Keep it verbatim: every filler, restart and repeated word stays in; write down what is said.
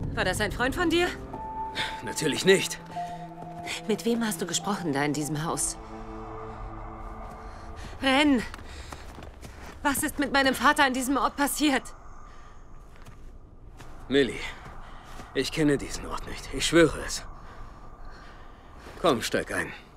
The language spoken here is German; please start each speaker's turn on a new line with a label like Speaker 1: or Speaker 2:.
Speaker 1: War das ein Freund von dir?
Speaker 2: Natürlich nicht.
Speaker 1: Mit wem hast du gesprochen da in diesem Haus? Ren! Was ist mit meinem Vater an diesem Ort passiert?
Speaker 2: Millie, ich kenne diesen Ort nicht. Ich schwöre es. Komm, steig ein.